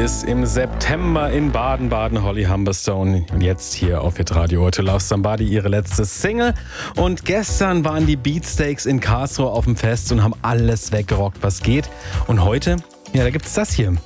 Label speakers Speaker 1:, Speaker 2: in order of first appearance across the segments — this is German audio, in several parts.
Speaker 1: ist im September in Baden-Baden, Holly Humberstone. Und jetzt hier auf hitradio To Love Somebody, ihre letzte Single. Und gestern waren die Beatsteaks in Karlsruhe auf dem Fest und haben alles weggerockt, was geht. Und heute, ja, da gibt's das hier.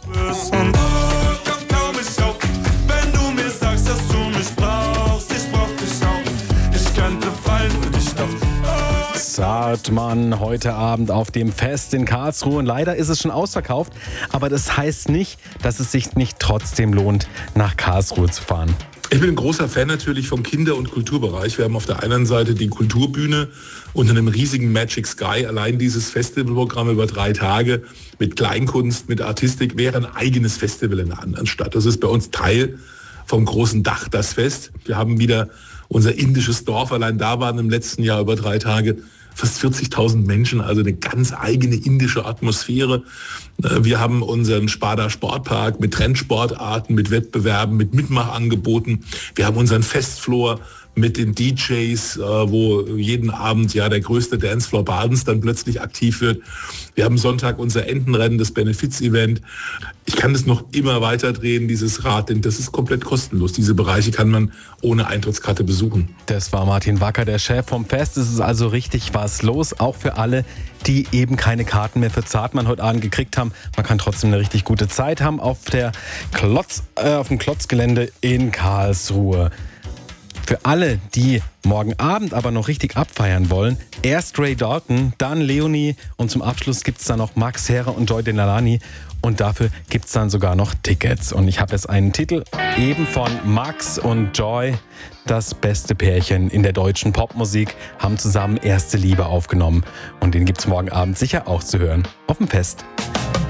Speaker 1: Sartmann heute Abend auf dem Fest in Karlsruhe. Und leider ist es schon ausverkauft, aber das heißt nicht, dass es sich nicht trotzdem lohnt, nach Karlsruhe zu fahren.
Speaker 2: Ich bin ein großer Fan natürlich vom Kinder- und Kulturbereich. Wir haben auf der einen Seite die Kulturbühne unter einem riesigen Magic Sky. Allein dieses Festivalprogramm über 3 Tage mit Kleinkunst, mit Artistik wäre ein eigenes Festival in einer anderen Stadt. Das ist bei uns Teil vom großen Dach, das Fest. Wir haben wieder unser indisches Dorf. Allein da waren im letzten Jahr über 3 Tage fast 40.000 Menschen, also eine ganz eigene indische Atmosphäre. Wir haben unseren Spada Sportpark mit Trendsportarten, mit Wettbewerben, mit Mitmachangeboten. Wir haben unseren Festfloor mit den DJs, wo jeden Abend ja der größte Dancefloor Badens dann plötzlich aktiv wird. Wir haben Sonntag unser Entenrennen, das Benefiz-Event. Ich kann das noch immer weiter drehen, dieses Rad, denn das ist komplett kostenlos. Diese Bereiche kann man ohne Eintrittskarte besuchen.
Speaker 1: Das war Martin Wacker, der Chef vom Fest. Es ist also richtig was los, auch für alle, die eben keine Karten mehr für Zartmann heute Abend gekriegt haben. Man kann trotzdem eine richtig gute Zeit haben auf dem Klotzgelände in Karlsruhe. Für alle, die morgen Abend aber noch richtig abfeiern wollen, erst Ray Dalton, dann Leonie und zum Abschluss gibt es dann noch Max Herre und Joy Delaney und dafür gibt es dann sogar noch Tickets. Und ich habe jetzt einen Titel eben von Max und Joy, das beste Pärchen in der deutschen Popmusik, haben zusammen Erste Liebe aufgenommen und den gibt es morgen Abend sicher auch zu hören auf dem Fest.